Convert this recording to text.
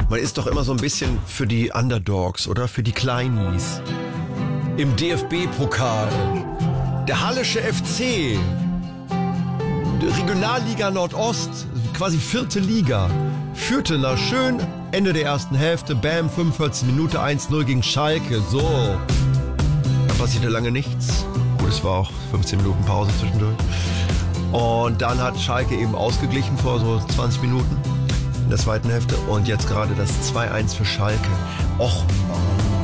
Man ist doch immer so ein bisschen für die Underdogs, oder? Für die Kleinies. Im DFB-Pokal. Der Hallische FC. Regionalliga Nordost. Quasi 4. Liga. Führte nach schön Ende der ersten Hälfte. Bam, 45 Minuten 1-0 gegen Schalke. So. Da passierte lange nichts. Gut, es war auch 15 Minuten Pause zwischendurch. Und dann hat Schalke eben ausgeglichen vor so 20 Minuten in der zweiten Hälfte. Und jetzt gerade das 2-1 für Schalke. Och,